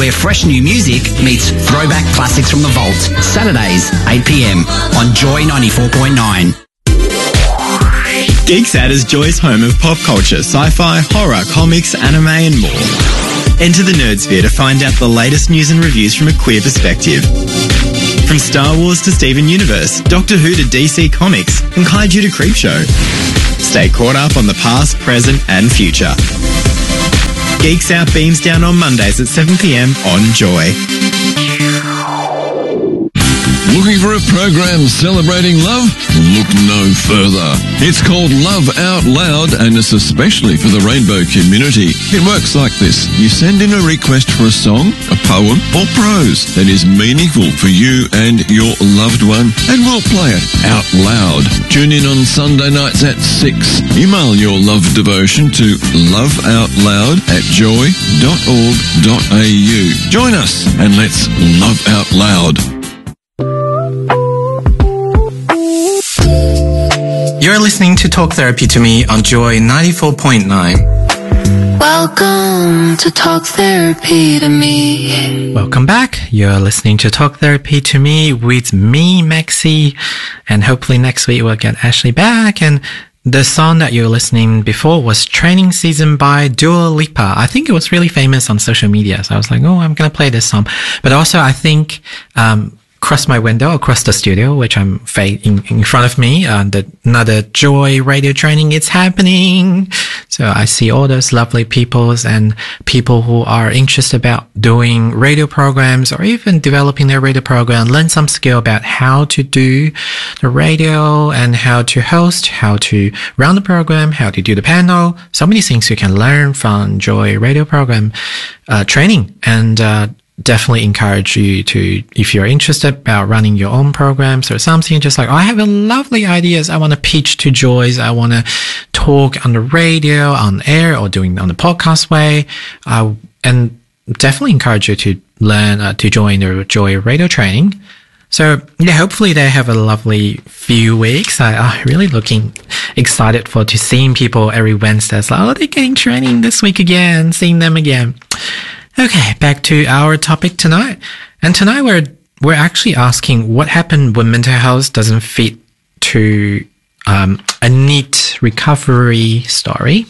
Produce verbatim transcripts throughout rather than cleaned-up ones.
where fresh new music meets throwback classics from the vault. Saturdays, eight p m on Joy ninety-four point nine. Geeksat is Joy's home of pop culture, sci-fi, horror, comics, anime and more. Enter the Nerdsphere to find out the latest news and reviews from a queer perspective. From Star Wars to Steven Universe, Doctor Who to D C Comics, and Kaiju to Creepshow. Stay caught up on the past, present and future. Geeks Out beams down on Mondays at seven p m on Joy. Looking for a program celebrating love? Look no further. It's called Love Out Loud and it's especially for the rainbow community. It works like this. You send in a request for a song, a poem or prose that is meaningful for you and your loved one and we'll play it out loud. Tune in on Sunday nights at six. Email your love devotion to loveoutloud at joy dot org dot a u. Join us and let's love out loud. You're listening to Talk Therapy to Me on Joy ninety-four point nine. Welcome to Talk Therapy to Me. Welcome back. You're listening to Talk Therapy to Me with me, Maxie. And hopefully next week we'll get Ashley back. And the song that you were listening before was Training Season by Dua Lipa. I think it was really famous on social media. So I was like, oh, I'm going to play this song. But also I think... um across my window, across the studio, which I'm fa- in, in front of me, uh, the, another Joy radio training is happening. So I see all those lovely peoples and people who are interested about doing radio programs or even developing their radio program, learn some skill about how to do the radio and how to host, how to run the program, how to do the panel. So many things you can learn from Joy radio program, uh, training. And, uh, definitely encourage you to, if you're interested about running your own programs or something, just like, oh, I have a lovely ideas. I want to pitch to Joyce. I want to talk on the radio, on air, or doing on the podcast way. Uh, and definitely encourage you to learn, uh, to join the Joy radio training. So yeah, hopefully they have a lovely few weeks. I, I'm really looking excited for to seeing people every Wednesday. It's like, oh, they're getting training this week again, seeing them again. Okay, back to our topic tonight. And tonight we're we're actually asking what happened when mental health doesn't fit to um, a neat recovery story.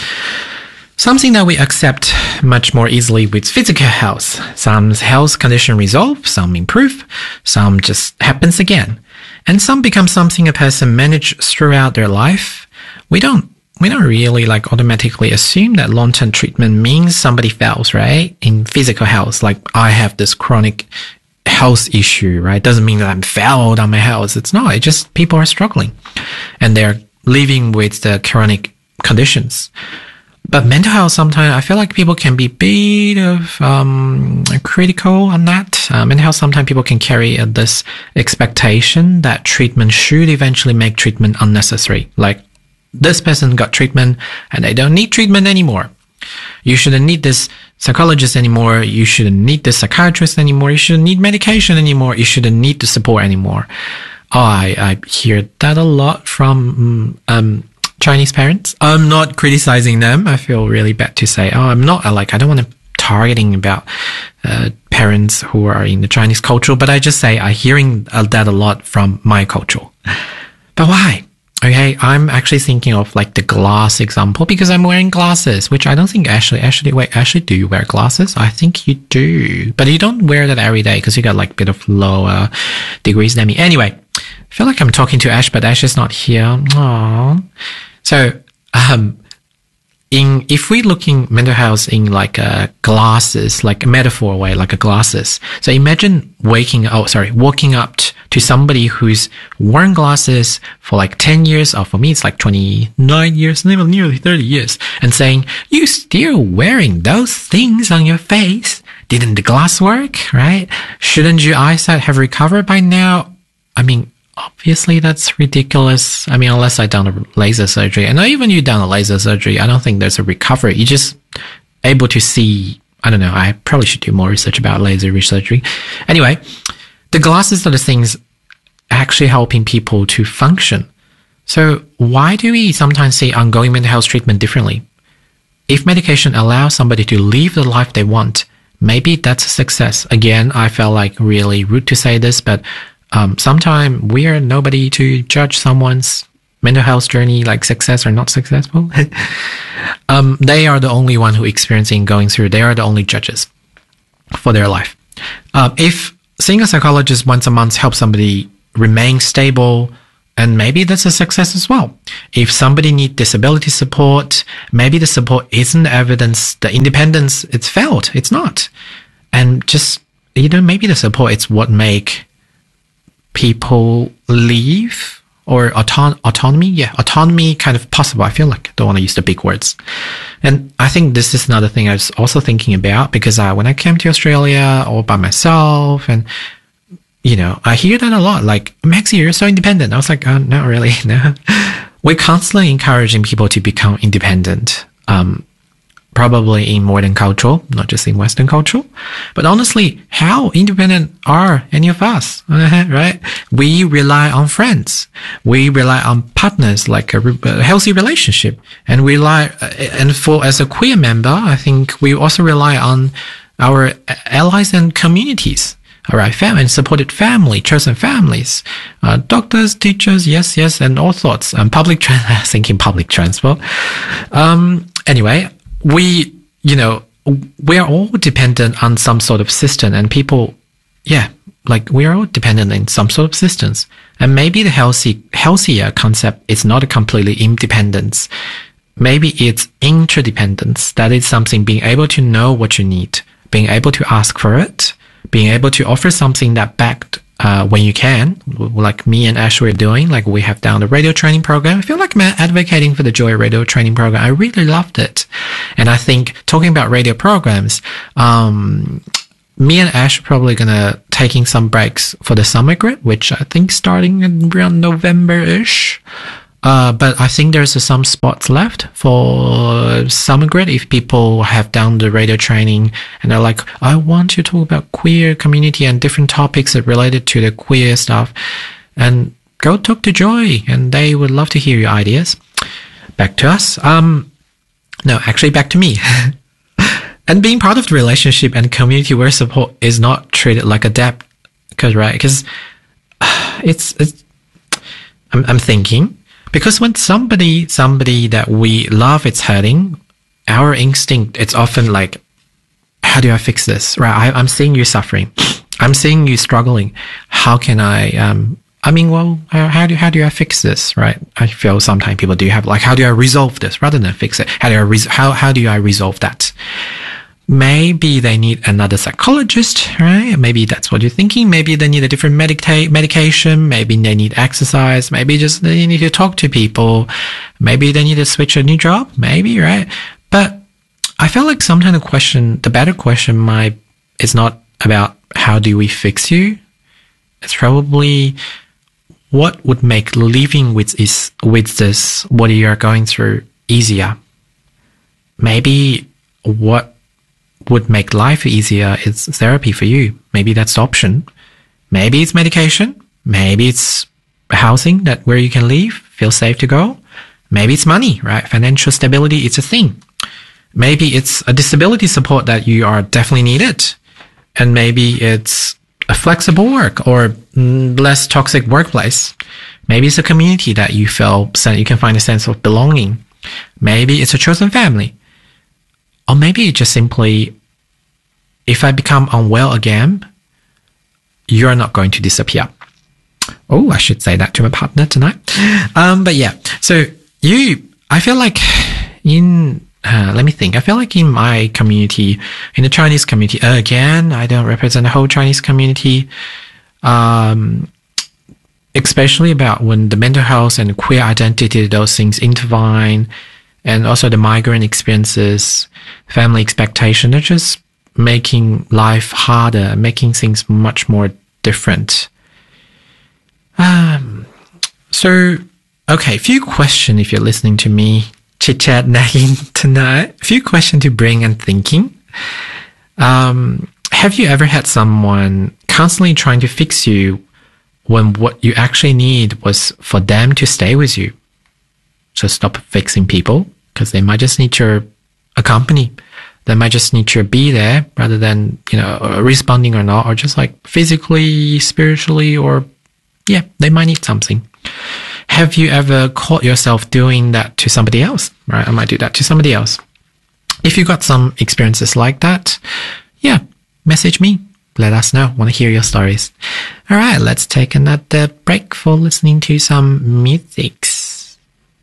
Something that we accept much more easily with physical health. Some health condition resolve, some improve, some just happens again. And some become something a person manages throughout their life. We don't We don't really like automatically assume that long-term treatment means somebody fails, right? In physical health, like I have this chronic health issue, right? Doesn't mean that I'm failed on my health. It's not. It's just people are struggling and they're living with the chronic conditions. But mental health, sometimes I feel like people can be a bit of um, critical on that. Uh, mental health, sometimes people can carry uh, this expectation that treatment should eventually make treatment unnecessary. Like, this person got treatment and they don't need treatment anymore. You shouldn't need this psychologist anymore. You shouldn't need this psychiatrist anymore. You shouldn't need medication anymore. You shouldn't need the support anymore. Oh, I, I hear that a lot from um, Chinese parents. I'm not criticizing them. I feel really bad to say, oh, I'm not like, I don't want to targeting about uh, parents who are in the Chinese culture, but I just say I'm hearing that a lot from my culture. But why? Okay, I'm actually thinking of like the glass example because I'm wearing glasses, which I don't think Ashley, Ashley, wait, Ashley, do you wear glasses? I think you do, but you don't wear that every day because you got like a bit of lower degrees than me. Anyway, I feel like I'm talking to Ash, but Ash is not here. Aww. So, um, in, if we're looking mental health in like a glasses, like a metaphor way, like a glasses. So imagine waking, oh, sorry, walking up t- to somebody who's worn glasses for like ten years, or for me, it's like twenty-nine years, nearly thirty years, and saying, you still wearing those things on your face? Didn't the glass work, right? Shouldn't your eyesight have recovered by now? I mean, obviously that's ridiculous. I mean, unless I done a laser surgery, and not even you done a laser surgery, I don't think there's a recovery. You're just able to see, I don't know, I probably should do more research about laser surgery. Anyway, the glasses are the things actually helping people to function. So why do we sometimes see ongoing mental health treatment differently? If medication allows somebody to live the life they want, maybe that's a success. Again, I felt like really rude to say this, but um, sometimes we are nobody to judge someone's mental health journey, like success or not successful. um, they are the only one who experiencing going through. They are the only judges for their life. Uh, if seeing a psychologist once a month helps somebody remain stable, and maybe that's a success as well. If somebody needs disability support, maybe the support isn't evidence, the independence, it's felt. It's not. And just, you know, maybe the support is what make people leave or auton- autonomy. Yeah, autonomy kind of possible. I feel like I don't want to use the big words. And I think this is another thing I was also thinking about, because uh, when I came to Australia all by myself, and you know, I hear that a lot, like, Maxi, you're so independent. I was like, oh, not really, no. We're constantly encouraging people to become independent, um, probably in modern culture, not just in Western culture. But honestly, how independent are any of us, right? We rely on friends. We rely on partners, like a, a healthy relationship. And we rely, and for, as a queer member, I think we also rely on our allies and communities. All right, family and supported family, chosen families, uh, doctors, teachers, yes, yes, and all sorts. Um, public, tra- thinking public transport. Um, anyway, we, you know, we are all dependent on some sort of system, and people, yeah, like we are all dependent in some sort of systems. And maybe the healthy, healthier concept is not a completely independence. Maybe it's interdependence. That is something being able to know what you need, being able to ask for it, being able to offer something that backed uh, when you can, like me and Ash were doing, like we have done the radio training program. I feel like I'm advocating for the Joy Radio training program. I really loved it. And I think talking about radio programs, um, me and Ash are probably going to taking some breaks for the summer grid, which I think starting around November-ish. Uh, but I think there's uh, some spots left for summer grid if people have done the radio training and they're like, I want to talk about queer community and different topics that related to the queer stuff. And go talk to Joy, and they would love to hear your ideas. Back to us. Um, no, actually back to me. And being part of the relationship and community where support is not treated like a debt. Cause, right? Cause it's, it's, I'm, I'm thinking, because when somebody, somebody that we love is hurting, our instinct, it's often like, how do I fix this? Right? I, I'm seeing you suffering. I'm seeing you struggling. How can I, um, I mean, well, how, how do, how do I fix this? Right? I feel sometimes people do have like, how do I resolve this rather than fix it? How do I, res- how, how do I resolve that? Maybe they need another psychologist, right? Maybe that's what you're thinking. Maybe they need a different medica- medication. Maybe they need exercise. Maybe just they need to talk to people. Maybe they need to switch a new job. Maybe, right? But I feel like sometimes the question, the better question might, is not about how do we fix you? It's probably what would make living with is with this, what you are going through, easier. Maybe what would make life easier is therapy for you. Maybe that's the option. Maybe it's medication. Maybe it's housing that where you can live, feel safe to go. Maybe it's money, right? Financial stability, it's a thing. Maybe it's a disability support that you are definitely needed. And maybe it's a flexible work or less toxic workplace. Maybe it's a community that you feel you can find a sense of belonging. Maybe it's a chosen family. Or maybe just simply, if I become unwell again, you're not going to disappear. Oh, I should say that to my partner tonight. Um, but yeah, so you, I feel like in, uh, let me think, I feel like in my community, in the Chinese community, again, I don't represent the whole Chinese community, um, especially about when the mental health and queer identity, those things intertwine, and also the migrant experiences, family expectation, they're just making life harder, making things much more different. Um, so, okay, few questions if you're listening to me chit-chat nagging tonight. A few questions to bring and thinking. Um, have you ever had someone constantly trying to fix you when what you actually need was for them to stay with you? So stop fixing people, because they might just need your a company. They might just need to be there rather than, you know, responding or not, or just like physically, spiritually, or yeah, they might need something. Have you ever caught yourself doing that to somebody else? Right? I might do that to somebody else. If you got some experiences like that, yeah, message me. Let us know. Want to hear your stories. All right, let's take another break for listening to some music.